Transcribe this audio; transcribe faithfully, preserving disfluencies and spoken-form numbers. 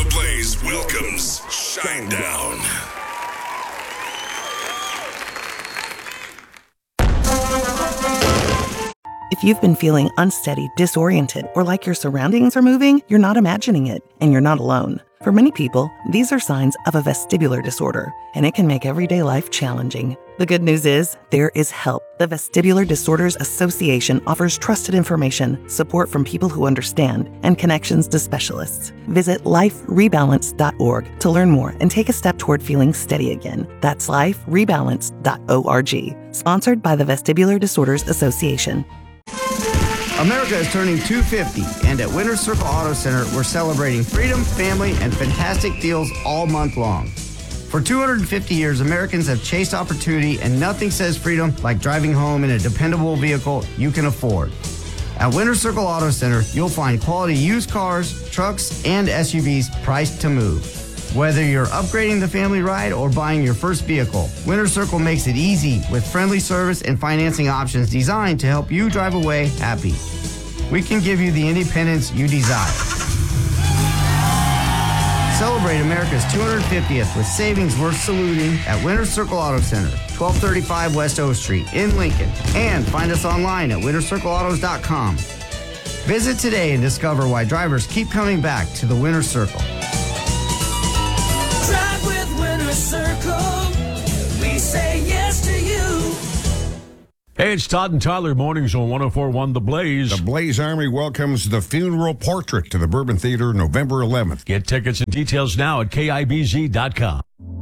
Blaze welcomes Shinedown. If you've been feeling unsteady, disoriented, or like your surroundings are moving, you're not imagining it, and you're not alone. For many people, these are signs of a vestibular disorder, and it can make everyday life challenging. The good news is, there is help. The Vestibular Disorders Association offers trusted information, support from people who understand, and connections to specialists. Visit life rebalance dot org to learn more and take a step toward feeling steady again. That's life rebalance dot org. Sponsored by the Vestibular Disorders Association. America is turning two fifty, and at Winter Circle Auto Center, we're celebrating freedom, family, and fantastic deals all month long. For two hundred fifty years, Americans have chased opportunity, and nothing says freedom like driving home in a dependable vehicle you can afford. At Winter Circle Auto Center, you'll find quality used cars, trucks, and S U Vs priced to move. Whether you're upgrading the family ride or buying your first vehicle, Winter Circle makes it easy with friendly service and financing options designed to help you drive away happy. We can give you the independence you desire. Celebrate America's two hundred fiftieth with savings worth saluting at Winter Circle Auto Center, twelve thirty-five West O Street in Lincoln. And find us online at winter circle autos dot com. Visit today and discover why drivers keep coming back to the Winter Circle. Drive with Winter Circle. We say yes to you. Hey, it's Todd and Tyler mornings on one oh four point one The Blaze. The Blaze Army welcomes The Funeral Portrait to the Bourbon Theater November eleventh. Get tickets and details now at K I B Z dot com.